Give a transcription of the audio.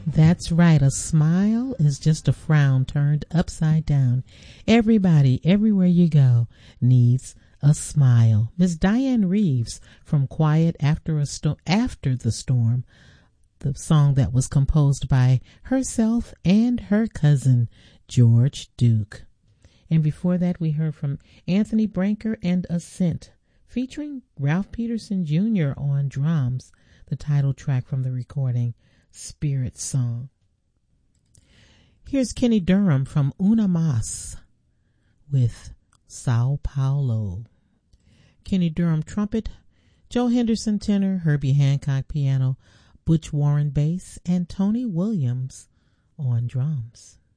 That's right. A smile is just a frown turned upside down. Everybody, everywhere you go, needs a smile. Miss Diane Reeves from Quiet After the Storm, the song that was composed by herself and her cousin, George Duke. And before that, we heard from Anthony Branker and Ascent, featuring Ralph Peterson Jr. on drums, the title track from the recording, Spirit Song. Here's Kenny Durham from Una Mas with Sao Paulo. Kenny Durham trumpet, Joe Henderson tenor, Herbie Hancock piano, Butch Warren bass, and Tony Williams on drums.